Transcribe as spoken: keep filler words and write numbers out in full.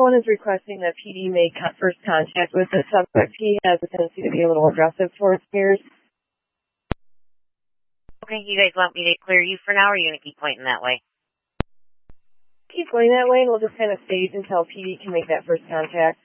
one is requesting that P D make co- first contact with the suspect. He has a tendency to be a little aggressive towards peers. Okay, you guys want me to clear you for now, or are you going to keep pointing that way? Keep going that way, and we'll just kind of stage until P D can make that first contact.